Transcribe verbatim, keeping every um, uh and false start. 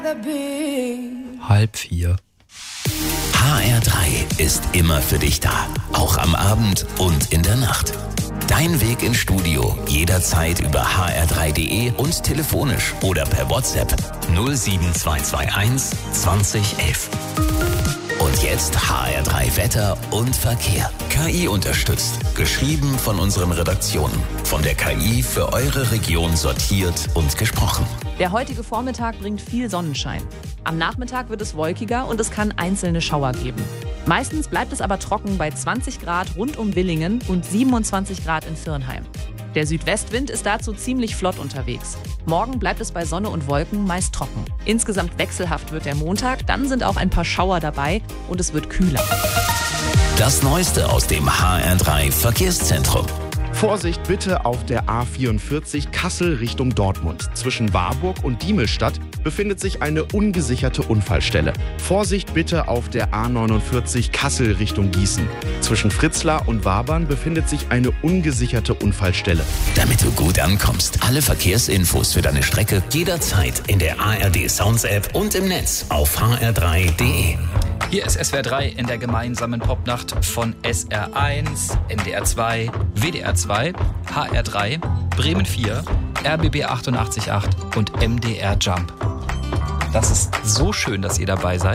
Halb vier. H R drei ist immer für dich da. Auch am Abend und in der Nacht. Dein Weg ins Studio jederzeit über h r drei punkt d e und telefonisch oder per WhatsApp null sieben zwei zwei eins zwanzig elf. Und jetzt H R drei Wetter und Verkehr. K I unterstützt. Geschrieben von unseren Redaktionen. Von der K I für eure Region sortiert und gesprochen. Der heutige Vormittag bringt viel Sonnenschein. Am Nachmittag wird es wolkiger und es kann einzelne Schauer geben. Meistens bleibt es aber trocken bei zwanzig Grad rund um Villingen und siebenundzwanzig Grad in Virnheim. Der Südwestwind ist dazu ziemlich flott unterwegs. Morgen bleibt es bei Sonne und Wolken meist trocken. Insgesamt wechselhaft wird der Montag, dann sind auch ein paar Schauer dabei und es wird kühler. Das Neueste aus dem H R drei Verkehrszentrum. Vorsicht bitte auf der A vierundvierzig Kassel Richtung Dortmund. Zwischen Warburg und Diemelstadt befindet sich eine ungesicherte Unfallstelle. Vorsicht bitte auf der A neunundvierzig Kassel Richtung Gießen. Zwischen Fritzlar und Wabern befindet sich eine ungesicherte Unfallstelle. Damit du gut ankommst, alle Verkehrsinfos für deine Strecke jederzeit in der A R D Sounds App und im Netz auf h r drei punkt d e. Hier ist S W R drei in der gemeinsamen Popnacht von S R eins, N D R zwei, W D R zwei, H R drei, Bremen vier, R B B achtundachtzig Komma acht und M D R Jump. Das ist so schön, dass ihr dabei seid.